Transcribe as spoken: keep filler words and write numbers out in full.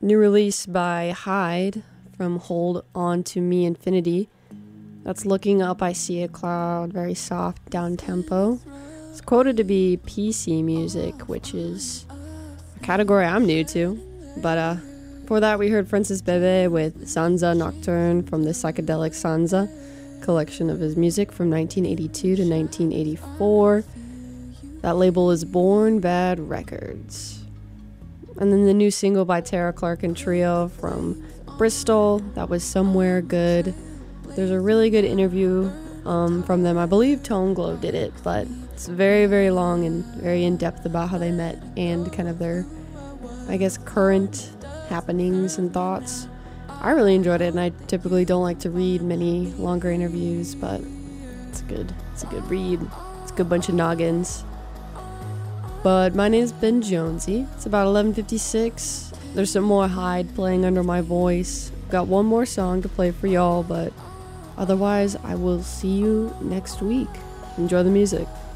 New release by Hyde from Hold On To Me Infinity. That's Looking Up, I See a Cloud, very soft, down-tempo. It's quoted to be P C music, which is a category I'm new to. But uh, for that, we heard Francis Bebe with Sansa Nocturne from the Psychedelic Sansa collection of his music from nineteen eighty-two to nineteen eighty-four. That label is Born Bad Records. And then the new single by Tara Clark and Trio from Bristol, that was Somewhere Good. There's a really good interview um, from them. I believe Tone Glow did it, but it's very, very long and very in-depth about how they met and kind of their, I guess, current happenings and thoughts. I really enjoyed it, and I typically don't like to read many longer interviews, but it's good. It's a good read. It's a good bunch of noggins. But my name's Ben Jonesy. It's about eleven fifty-six. There's some more Hyde playing under my voice. Got one more song to play for y'all, but otherwise I will see you next week. Enjoy the music.